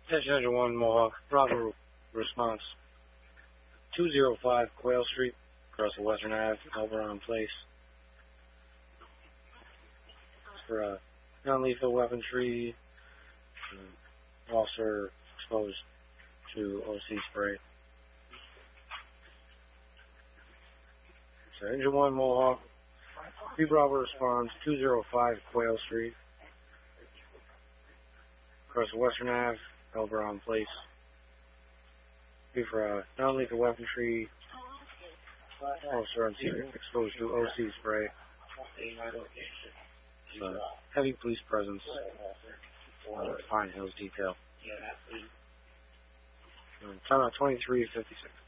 Attention 1 Mohawk, Bravo response. 205 Quail Street, across the Western Ave, Elberon Place. For non-lethal weaponry, officer exposed to OC spray. So Engine 1 Mohawk, 3 Bravo responds, 205 Quail Street, across the Western Ave, Elberon Place. For non-lethal weaponry, officer on scene exposed to OC spray. So, heavy police presence. Pine Hills detail. Time out 23:56.